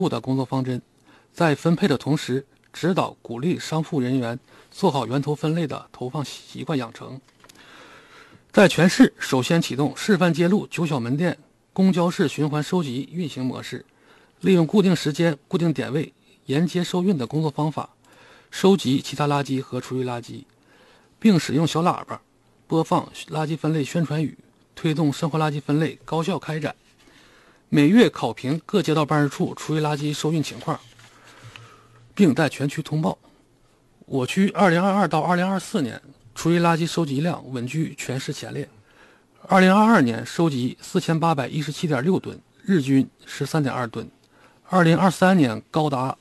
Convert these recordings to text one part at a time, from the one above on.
部的工作方针，在分配的同时，指导鼓励商铺人员做好源头分类的投放习惯养成。在全市首先启动示范揭露9小门店公交式循环收集运行模式，利用固定时间、固定点位沿街收运的工作方法，收集其他垃圾和厨余垃圾，并使用小喇叭播放垃圾分类宣传语，推动生活垃圾分类高效开展。每月考评各街道办事处厨余垃圾收运情况，并在全区通报。我区2022到2024年厨余垃圾收集量稳居全市前列。2022年收集4817.6吨，日均13.2吨。2023年高达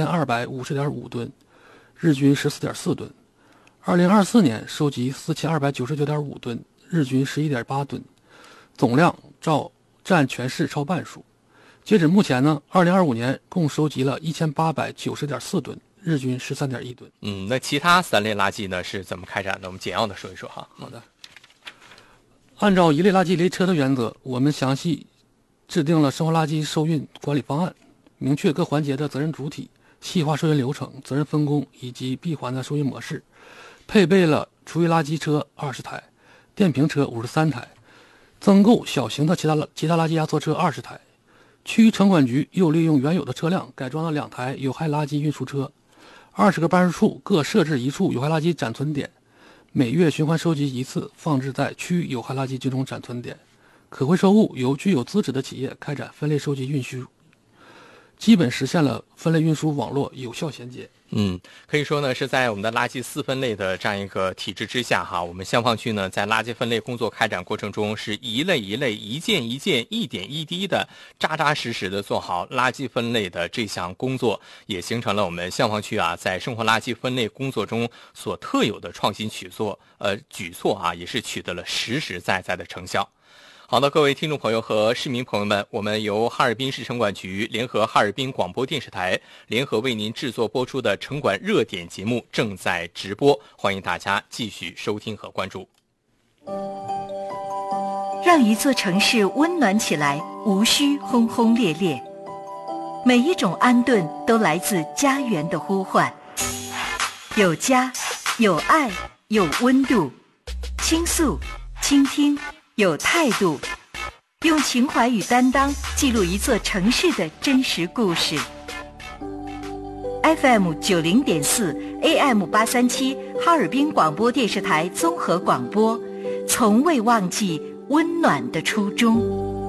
5250.5吨，日均14.4吨。2024年收集4299.5吨，日均11.8吨，总量占全市超半数。截止目前呢，2025年共收集了1890.4吨，日均13.1吨。 那其他3类垃圾呢是怎么开展的？我们简要的说一说哈。 好的。按照一类垃圾一类车的原则，我们详细制定了生活垃圾收运管理方案，明确各环节的责任主体，细化收运流程、责任分工以及闭环的收运模式，配备了厨余垃圾车20台、电瓶车53台，增购小型的其他垃圾压缩车20台。区城管局又利用原有的车辆改装了2台有害垃圾运输车，20个办事处各设置1处有害垃圾暂存点，每月循环收集1次，放置在区有害垃圾集中暂存点。可回收物由具有资质的企业开展分类收集运输，基本实现了分类运输网络有效衔接。 可以说呢，是在我们的垃圾4分类的这样一个体制之下哈，我们香坊区呢在垃圾分类工作开展过程中，是一类一类、一件一件、一点一滴的扎扎实实的做好垃圾分类的这项工作，也形成了我们香坊区在生活垃圾分类工作中所特有的创新举措也是取得了实实在在的成效。好的，各位听众朋友和市民朋友们，我们由哈尔滨市城管局联合哈尔滨广播电视台联合为您制作播出的城管热点节目正在直播，欢迎大家继续收听和关注。 让一座城市温暖起来，无需轰轰烈烈，每一种安顿都来自家园的呼唤。有家，有爱，有温度，倾诉，倾听，有态度，用情怀与担当记录一座城市的真实故事。FM 90.4 AM 837哈尔滨广播电视台综合广播，从未忘记温暖的初衷。